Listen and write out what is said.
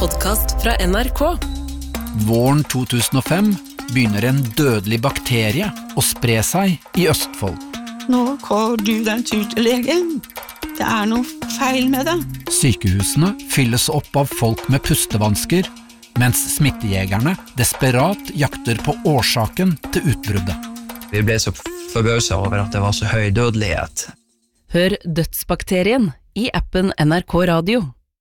podcast fra NRK. Våren 2005 begynner en dødelig bakterie å spre seg I Østfold. Nå går du den tur til legen. Det noe feil med det. Sykehusene fylles opp av folk med pustevansker, mens smittejegerne desperat jakter på årsaken til utbruddet. Vi ble så forbauset over at det var så høy dødelighet. Hør Dødsbakterien I appen NRK Radio.